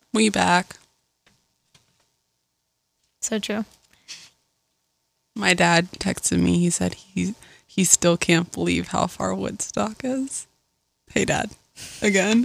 We back. So true. My dad texted me. He said he still can't believe how far Woodstock is. Hey, Dad. Again.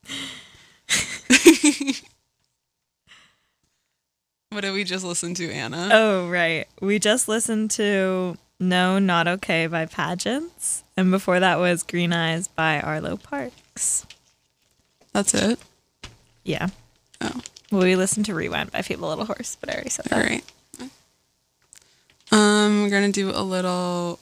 What did we just listen to, Anna? Oh, right. We just listened to No, Not Okay by Pageants. And before that was Green Eyes by Arlo Parks. That's it? Yeah. Oh. Well, we listened to Rewind by Feeble Little Horse, but I already said that. All right. We're going to do a little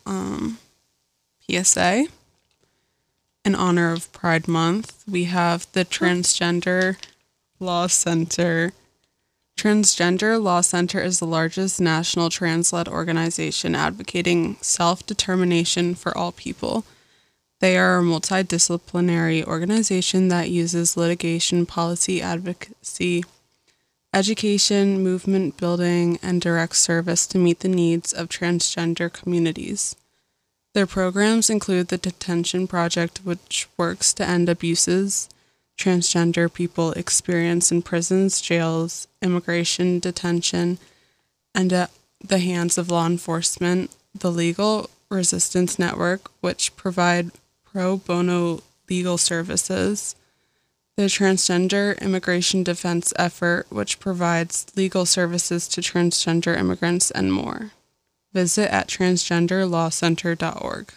PSA in honor of Pride Month. We have the Transgender Law Center. Transgender Law Center is the largest national trans-led organization advocating self-determination for all people. They are a multidisciplinary organization that uses litigation, policy advocacy, education, movement building, and direct service to meet the needs of transgender communities. Their programs include the Detention Project, which works to end abuses transgender people experience in prisons, jails, immigration detention, and at the hands of law enforcement, the Legal Resistance Network, which provide pro bono legal services, the Transgender Immigration Defense Effort, which provides legal services to transgender immigrants, and more. Visit at transgenderlawcenter.org.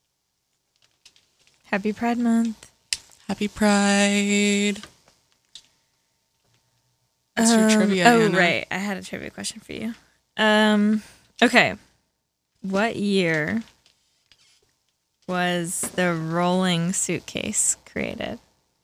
Happy Pride Month. Happy Pride. What's your trivia, Anna? Right. I had a trivia question for you. Okay. What year was the rolling suitcase created?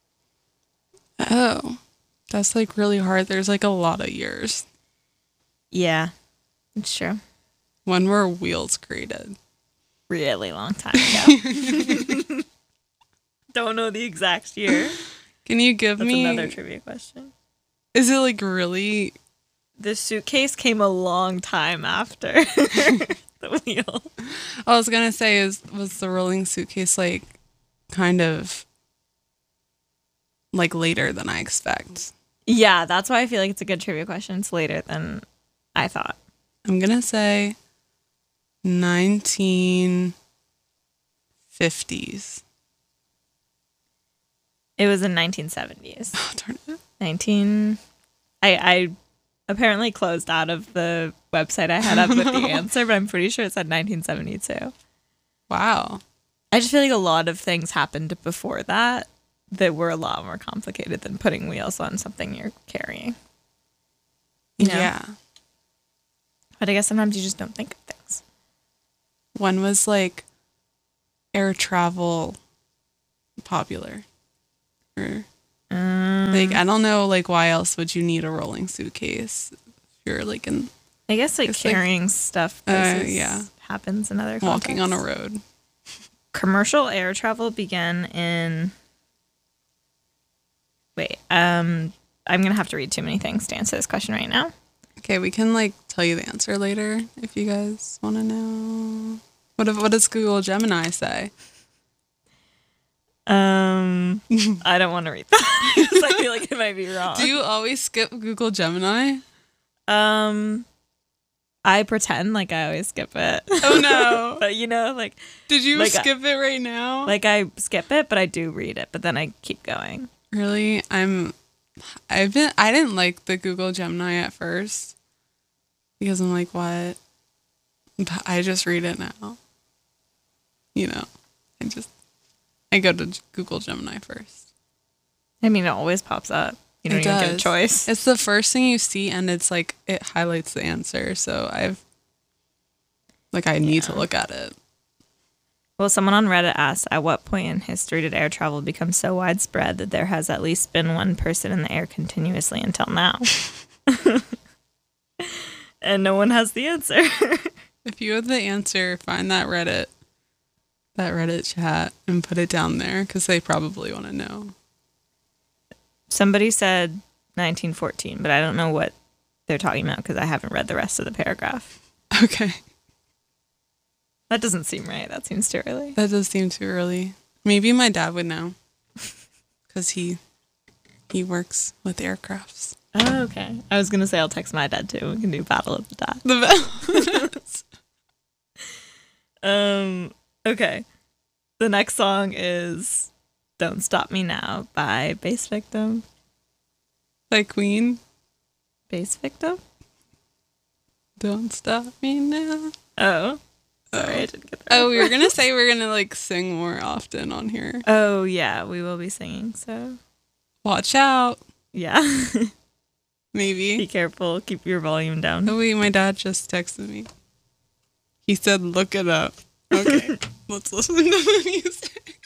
Oh, that's like really hard. There's like a lot of years. Yeah, it's true. When were wheels created? Really long time ago. Don't know the exact year. Can you give That's me another trivia question. Is it like really? The suitcase came a long time after the wheel. I was gonna say, was the rolling suitcase like kind of like later than I expect? Yeah, that's why I feel like it's a good trivia question. It's later than I thought. I'm gonna say 1950s. It was in 1970s. Oh, darn it. I apparently closed out of the website I had up with the answer, but I'm pretty sure it said 1972. Wow. I just feel like a lot of things happened before that were a lot more complicated than putting wheels on something you're carrying. You know? Yeah. But I guess sometimes you just don't think of things. When was like air travel popular? Or like, I don't know, like, why else would you need a rolling suitcase if you're like in I guess like carrying stuff places happens in other contexts. Walking on a road. Commercial air travel began in I'm gonna have to read too many things to answer this question right now. Okay, we can like tell you the answer later if you guys want to know. What does Google Gemini say? I don't want to read that because I feel like it might be wrong. Do you always skip Google Gemini? I pretend like I always skip it. Oh no. But you know, like, did you like skip it right now? Like I skip it, but I do read it, but then I keep going. Really? I didn't like the Google Gemini at first because I'm like, what? But I just read it now. You know, I go to Google Gemini first. I mean, it always pops up. You don't even get a choice. It's the first thing you see, and it's like it highlights the answer. So I need to look at it. Well, someone on Reddit asked, at what point in history did air travel become so widespread that there has at least been one person in the air continuously until now? And no one has the answer. If you have the answer, find that Reddit chat and put it down there because they probably want to know. Somebody said 1914, but I don't know what they're talking about because I haven't read the rest of the paragraph. Okay. That doesn't seem right. That seems too early. That does seem too early. Maybe my dad would know because he He works with aircrafts. Oh, okay. I was going to say I'll text my dad too. We can do Battle of the Dad. Okay. The next song is Don't Stop Me Now by Bass Victim. By Queen. Bass Victim? Don't stop me now. Oh. Sorry, I didn't get that. Oh, we were going to say we're going to like sing more often on here. Oh, yeah, we will be singing, so. Watch out. Yeah. Maybe. Be careful. Keep your volume down. Oh, wait, my dad just texted me. He said, look it up. Okay, let's listen to the music.